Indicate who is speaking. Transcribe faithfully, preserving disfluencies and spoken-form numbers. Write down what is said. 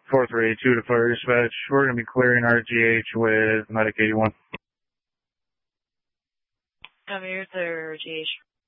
Speaker 1: four three two to fire dispatch. We're going to be clearing R G H with Medic eighty-one.
Speaker 2: I'm here with R G H.